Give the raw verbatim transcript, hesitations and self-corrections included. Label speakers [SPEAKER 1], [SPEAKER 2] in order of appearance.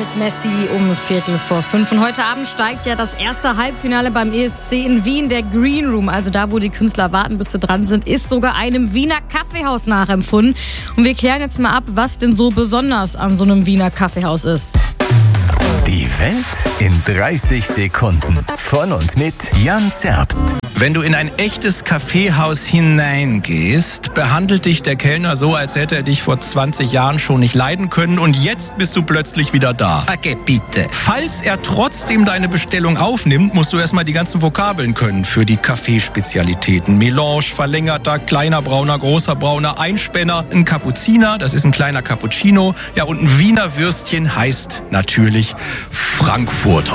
[SPEAKER 1] mit Messi um Viertel vor fünf. Und heute Abend steigt ja das erste Halbfinale beim E S C in Wien. Der Green Room, also da, wo die Künstler warten, bis sie dran sind, ist sogar einem Wiener Kaffeehaus nachempfunden. Und wir klären jetzt mal ab, was denn so besonders an so einem Wiener Kaffeehaus ist.
[SPEAKER 2] Die Welt in dreißig Sekunden. Von und mit Jan Zerbst.
[SPEAKER 3] Wenn du in ein echtes Kaffeehaus hineingehst, behandelt dich der Kellner so, als hätte er dich vor zwanzig Jahren schon nicht leiden können und jetzt bist du plötzlich wieder da.
[SPEAKER 4] Okay, bitte.
[SPEAKER 3] Falls er trotzdem deine Bestellung aufnimmt, musst du erstmal die ganzen Vokabeln können für die Kaffeespezialitäten. Melange, verlängerter, kleiner brauner, großer brauner, Einspänner, ein Kapuziner, das ist ein kleiner Cappuccino, ja, und ein Wiener Würstchen heißt natürlich Frankfurter.